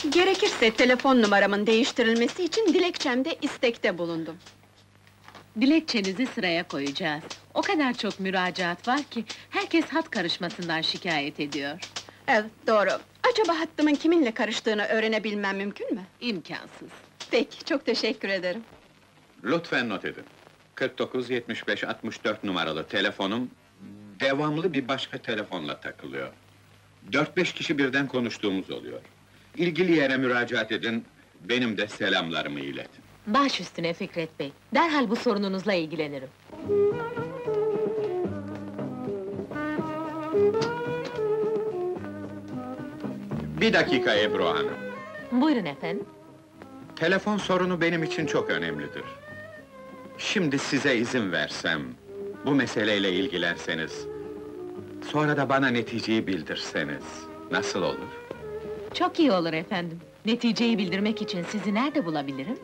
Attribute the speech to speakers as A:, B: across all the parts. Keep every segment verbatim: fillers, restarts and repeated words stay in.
A: Gerekirse telefon numaramın değiştirilmesi için dilekçemde istekte bulundum.
B: Dilekçenizi sıraya koyacağız. O kadar çok müracaat var ki, herkes hat karışmasından şikayet ediyor.
A: Evet, doğru. Acaba hattımın kiminle karıştığını öğrenebilmem mümkün mü?
B: İmkansız.
A: Peki, çok teşekkür ederim.
C: Lütfen not edin. kırk dokuz yetmiş beş altmış dört numaralı telefonum... devamlı bir başka telefonla takılıyor. Dört beş kişi birden konuştuğumuz oluyor. İlgili yere müracaat edin, benim de selamlarımı iletin.
B: Baş üstüne Fikret Bey, derhal bu sorununuzla ilgilenirim.
C: Bir dakika Ebru Hanım.
B: Buyurun efendim.
C: Telefon sorunu benim için çok önemlidir. Şimdi size izin versem, bu meseleyle ilgilenseniz... sonra da bana neticeyi bildirseniz, nasıl olur?
B: Çok iyi olur efendim. Neticeyi bildirmek için sizi nerede bulabilirim?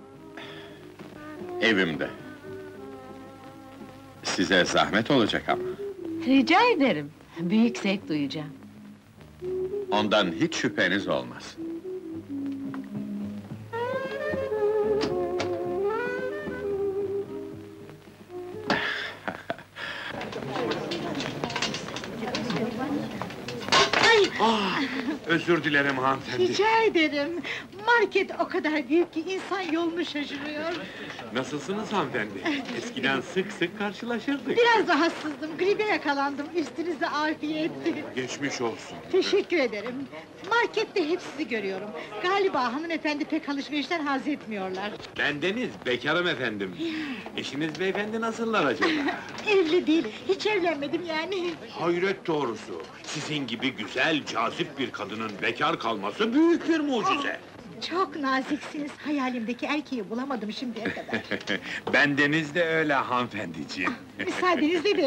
C: Evimde. Size zahmet olacak ama.
B: Rica ederim. Büyük zevk duyacağım.
C: Ondan hiç şüpheniz olmasın.
D: Ah, özür dilerim hanımefendi.
E: Rica ederim. Market o kadar büyük ki insan yolunu şaşırıyor.
D: Nasılsınız hanımefendi? Eskiden sık sık karşılaşırdık.
E: Biraz rahatsızdım, gribe yakalandım. Üstünüze afiyet.
D: Geçmiş olsun.
E: Teşekkür ederim. Markette hep sizi görüyorum. Galiba hanımefendi pek alışverişten haz etmiyorlar.
D: Bendeniz, bekarım efendim. Eşiniz beyefendi nasıllar acaba?
E: Evli değil, hiç evlenmedim yani.
D: Hayret doğrusu. Sizin gibi güzel, cazip bir kadının bekar kalması büyük bir mucize.
E: Çok naziksiniz, hayalimdeki erkeği bulamadım şimdiye kadar.
D: Bendeniz de öyle hanımefendiciğim.
E: Müsaadenizle bir